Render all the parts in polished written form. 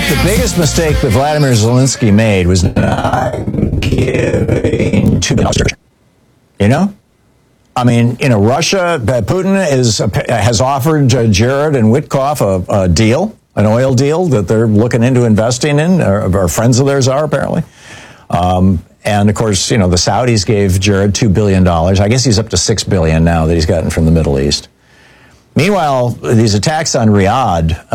The biggest mistake that Vladimir Zelensky made was not giving $2 billion. You know? I mean, Russia, Putin has offered Jared and Witkoff a deal, an oil deal that they're looking into investing in, or friends of theirs are apparently. And of course, the Saudis gave Jared $2 billion. I guess he's up to $6 billion now that he's gotten from the Middle East. Meanwhile, these attacks on Riyadh,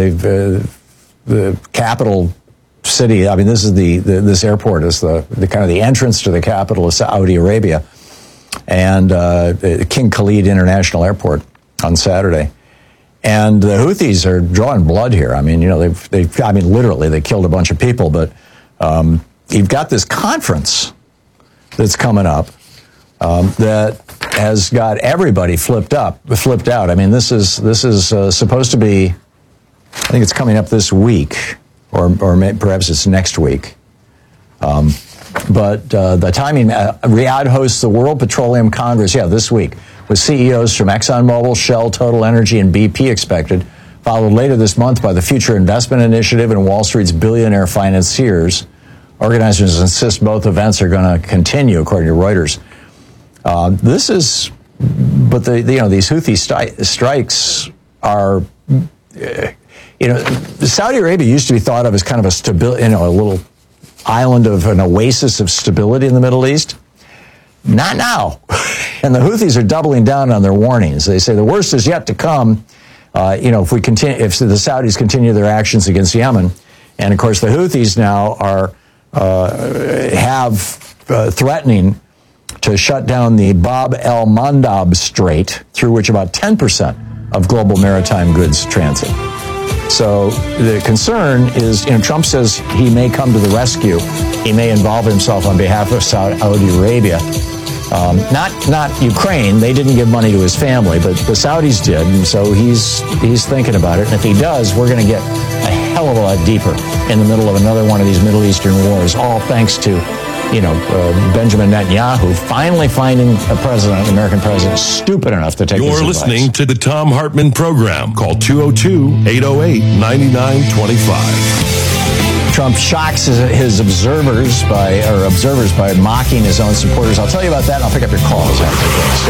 the capital city. I mean, this is this airport is the kind of the entrance to the capital of Saudi Arabia, and King Khalid International Airport on Saturday. And the Houthis are drawing blood here. I mean, literally they killed a bunch of people. But you've got this conference that's coming up that has got everybody flipped out. I mean, this is supposed to be. I think it's coming up this week, or perhaps it's next week. But the timing, Riyadh hosts the World Petroleum Congress, this week, with CEOs from ExxonMobil, Shell, Total Energy, and BP expected, followed later this month by the Future Investment Initiative and Wall Street's billionaire financiers. Organizers insist both events are going to continue, according to Reuters. These Houthi strikes are... Saudi Arabia used to be thought of as kind of a little island of an oasis of stability in the Middle East. Not now. And the Houthis are doubling down on their warnings. They say the worst is yet to come. If the Saudis continue their actions against Yemen, and of course the Houthis now are threatening to shut down the Bab el-Mandab Strait, through which about 10% of global maritime goods transit. So the concern is, Trump says he may come to the rescue. He may involve himself on behalf of Saudi Arabia. Not Ukraine. They didn't give money to his family, but the Saudis did. And so he's thinking about it. And if he does, we're going to get a hell of a lot deeper in the middle of another one of these Middle Eastern wars, all thanks to Benjamin Netanyahu finally finding an American president, stupid enough to take his advice. You're listening to the Thom Hartmann Program. Call 202-808-9925. Trump shocks his observers by mocking his own supporters. I'll tell you about that, and I'll pick up your calls after this.